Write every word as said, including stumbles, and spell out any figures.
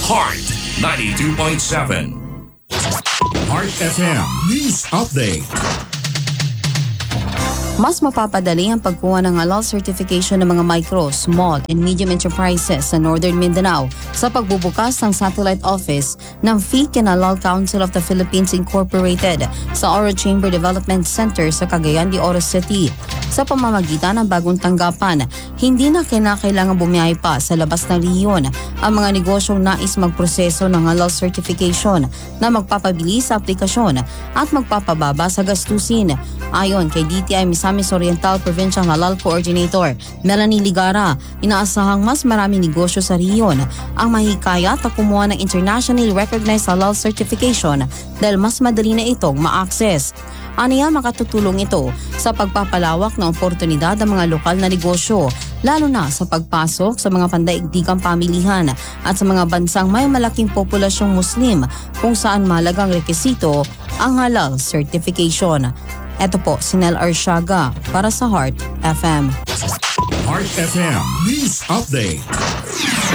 Heart ninety-two point seven. Heart F M News Update. Mas mapapadali ang pagkuha ng halal certification ng mga micro, small, and medium enterprises sa Northern Mindanao sa pagbubukas ng satellite office ng Fiqh and Halal Council of the Philippines Incorporated sa Oro Chamber Development Center sa Cagayan de Oro City. Sa pamamagitan ng bagong tanggapan, hindi na kinakailangan bumiyahe pa sa labas ng rehiyon ang mga negosyong nais magproseso ng halal certification na magpapabilis sa aplikasyon at magpapababa sa gastusin. Ayon kay D T I Misamis Oriental Provincial Halal Coordinator Melanie Ligara, inaasahang mas maraming negosyo sa rehiyon ang mahikayat na kumuha ng internationally recognized halal certification dahil mas madali na itong ma-access. Aniya, makatutulong ito sa pagpapalawak ng oportunidad ng mga lokal na negosyo, lalo na sa pagpasok sa mga pandaigdigang pamilihan at sa mga bansang may malaking populasyong Muslim kung saan mahalagang rekisito ang halal certification. Ito po si Nel Arshaga para sa Heart F M. Heart F M News Update.